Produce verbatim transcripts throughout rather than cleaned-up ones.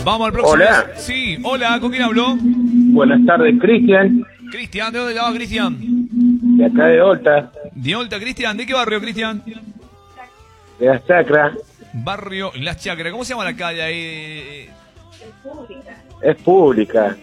Vamos al próximo. Hola. Sí, hola, ¿con quién habló? Buenas tardes, Cristian. Cristian, ¿de dónde llama Cristian? De acá de Olta. De Olta, Cristian. ¿De qué barrio, Cristian? De la Chacra. Barrio Las Chacras. ¿Cómo se llama la calle ahí? Es pública.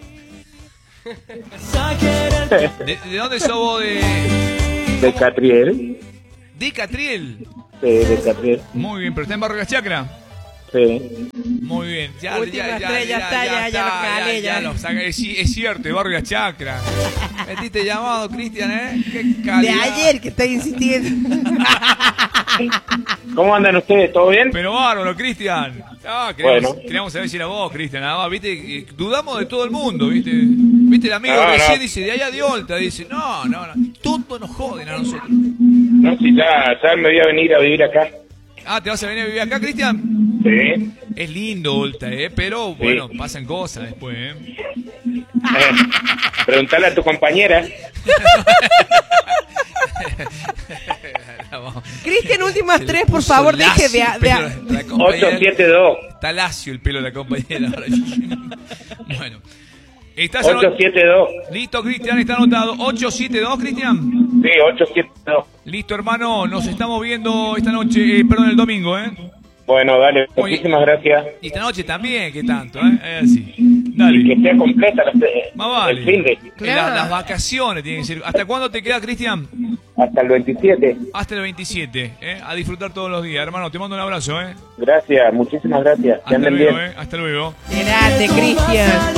¿De, de dónde sos vos? De, De Catriel. de Catriel. Sí, de Catriel. Muy bien, pero está en Barrio Las Chacras. Sí. Muy bien. Ya, Última ya, ya, estrella, ya, está, ya, ya lo calé, ya ya. lo saca. Es, es cierto, el Barrio Las Chacras. Metiste llamado, Cristian, ¿eh? Qué De calidad. ayer que está insistiendo. ¿Cómo andan ustedes? ¿Todo bien? Pero bárbaro, Cristian. Ah, queríamos, Bueno. queríamos saber si era vos, Cristian. Nada más, viste, eh, dudamos de todo el mundo, viste. Viste, el amigo No, recién no. dice, de allá de Olta, dice, no, no, no. Todo nos joden a nosotros. No, si ya, ya me voy a venir a vivir acá. Ah, ¿te vas a venir a vivir acá, Cristian? Sí. Es lindo Olta, ¿eh? Pero, bueno, pasan cosas después, ¿eh? Eh, preguntale a tu compañera. Cristian, últimas Se le tres, por puso favor, lacio deje de... el de- pelo de la compañera. ocho siete dos. Está lacio el pelo de la compañera. ahora. Bueno. ¿Estás ocho anot- siete dos. Listo, Cristian, está anotado. ocho siete dos, Cristian. Sí, ocho siete dos. Listo, hermano, nos estamos viendo esta noche, eh, perdón, el domingo, ¿eh? Bueno, dale. Oye. Muchísimas gracias. Y esta noche también, ¿qué tanto, eh? Es así. Y Dale. que sea completa la, Más vale. el fin de. Claro. La- las vacaciones tienen que ser. ¿Hasta cuándo te queda, Cristian? Hasta el veintisiete. Hasta el veintisiete, ¿eh? A disfrutar todos los días, hermano. Te mando un abrazo, ¿eh? Gracias, muchísimas gracias. Que Hasta anden luego, bien. ¿eh? Hasta luego. Grande, Cristian.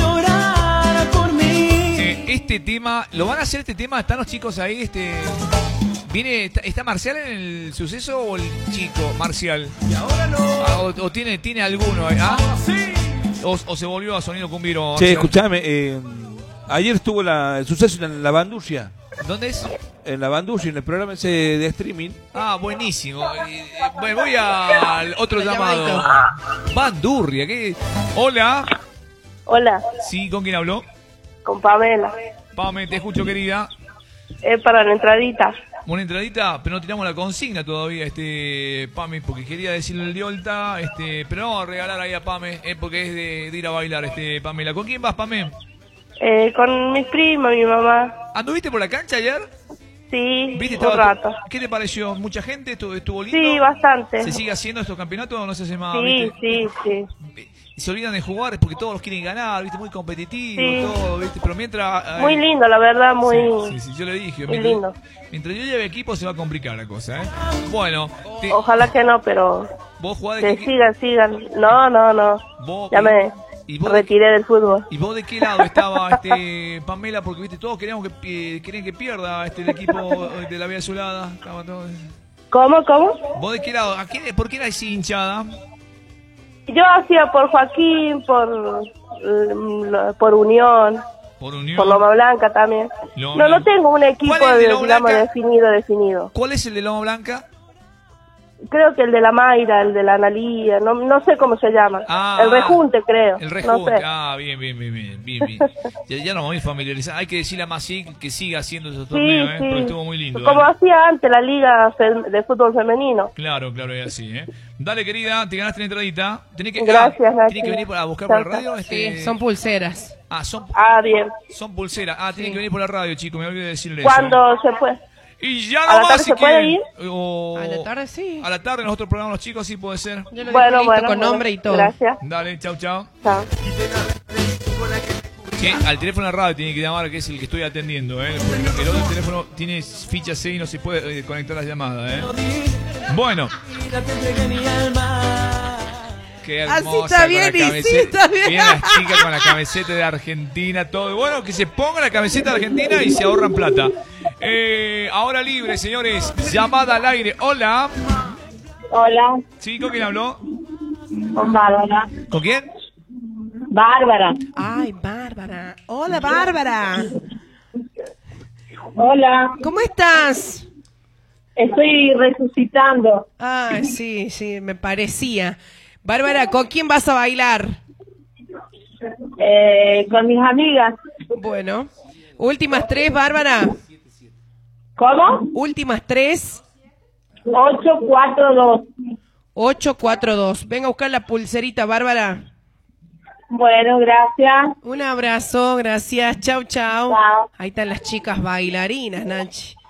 Eh, este tema, ¿lo van a hacer este tema? ¿Están los chicos ahí? Este, ¿viene, está, está Marcial en el suceso o el chico Marcial? Ah, o, o tiene, tiene alguno ahí? ¿Ah? O, o se volvió a sonido cumbiro. Che, Marcial? escuchame, eh, ayer estuvo la, el suceso en la Bandurria, ¿Dónde es? en la Bandurria, en el programa ese de streaming. Ah, buenísimo. Eh, eh, bueno, voy al otro llamado. Bandurria, ¿qué? Hola. Hola, Sí, ¿con quién habló? con Pamela. Pame, te escucho, querida. Es para la entradita. Una entradita, pero no tiramos la consigna todavía, este Pame, porque quería decirle el de Olta, este, pero no vamos a regalar ahí a Pame, eh, porque es de, de ir a bailar, este Pamela. ¿Con quién vas, Pame? Eh, con mis primas, mi mamá. ¿Anduviste por la cancha ayer? Sí, ¿Viste? un Estaba- rato. ¿Qué te pareció? ¿Mucha gente? ¿Estuvo, estuvo lindo? Sí, bastante. ¿Se sigue haciendo estos campeonatos o no se hace más? Sí, ¿viste? sí, sí. Y se olvidan de jugar, es porque todos los quieren ganar, ¿viste? Muy competitivo, Sí. todo, ¿viste? Pero mientras... eh, Muy lindo, la verdad, muy... Sí, sí, sí, yo le dije. muy mientras, lindo. mientras yo lleve equipo se va a complicar la cosa, ¿eh? Bueno, te- Ojalá que no, pero vos jugás de que qué- sigan, sigan. No, no, no. vos- Ya me ¿Y vos, retiré del fútbol. ¿Y vos de qué lado estaba, este Pamela? Porque, viste, todos queríamos que, eh, querían que pierda este, el equipo de la Vía Azulada. Estaba todo... ¿Cómo, cómo? ¿Vos de qué lado? ¿A quién, ¿Por qué era así hinchada? Yo hacía por Joaquín, por, mm, por Unión, Por Unión. por Loma Blanca también. Loma No, no Blanca. tengo un equipo, ¿Cuál es el de de, Loma digamos, Blanca? definido, definido. ¿Cuál es el de Loma Blanca? Creo que el de la Mayra, el de la Analía, no, no sé cómo se llama. Ah, el rejunte, creo. El No rejunte. sé. Ah, bien, bien, bien, bien. bien, bien. Ya, ya nos vamos a ir familiarizando. Hay que decirle a Masic que siga haciendo esos Sí, torneos, ¿eh? sí. Porque estuvo muy lindo. Como ¿eh? hacía antes la liga fe- de fútbol femenino. Claro, claro, es así, ¿eh? Dale, querida, te ganaste la entradita. Tenés que, Gracias, ah, Nachi. ¿tenés que venir por- a buscar por la Chao, radio? Este... Sí, son pulseras. Ah, son, Ah, bien. son pulseras. Ah, tienen Sí. que venir por la radio, chicos. Me olvidé de decirle ¿Cuándo se fue? eso. Y ya ¿A la nomás, tarde si se puede quieren. ir? O- A la tarde sí. A la tarde nosotros programamos los chicos, sí puede ser. Yo lo Bueno, dejé listo bueno, con bueno. nombre y todo. Gracias. Dale, chau, chau. Chao. Sí, al teléfono de la radio tiene que llamar, que es el que estoy atendiendo, ¿eh? Porque el otro teléfono tiene ficha C y no se puede eh, conectar las llamadas, ¿eh? Bueno. Qué hermosa Así está con bien, la y sí, camiseta. está bien. Viene la chica con la camiseta de Argentina, todo. Bueno, que se ponga la camiseta de Argentina y se ahorran plata. Eh, ahora libre, señores. Llamada al aire. Hola. Hola, ¿Sí? ¿Con quién habló? con Bárbara. ¿Con quién? Bárbara. Ay, Bárbara. Hola, Bárbara. Hola, ¿Cómo estás? estoy resucitando. Ah, sí, sí, me parecía. Bárbara, ¿con quién vas a bailar? Eh, con mis amigas. Bueno, últimas tres, Bárbara. ¿Cómo? Últimas tres. ocho cuatro dos. ocho cuatro dos. Venga a buscar la pulserita, Bárbara. Bueno, gracias. Un abrazo, gracias. Chau, chau. Chao. Ahí están las chicas bailarinas, Nachi.